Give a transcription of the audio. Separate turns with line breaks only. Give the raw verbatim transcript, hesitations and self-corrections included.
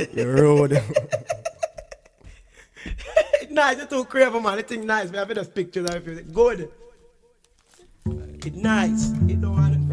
You're rude.
It's nice, it's too crazy, man. It's nice. We have just pictures of it. Good. It's nice. It don't want